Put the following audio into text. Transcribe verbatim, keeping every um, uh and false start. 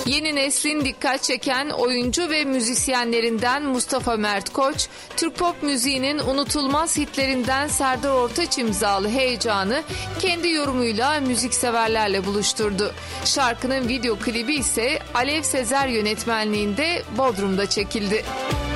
Yeni neslin dikkat çeken oyuncu ve müzisyenlerinden Mustafa Mert Koç, Türk pop müziğinin unutulmaz hitlerinden Serdar Ortaç imzalı Heyecan'ı kendi yorumuyla müzikseverlerle buluşturdu. Şarkının video klibi ise Alev Sezer yönetmenliğinde Bodrum'da çekildi.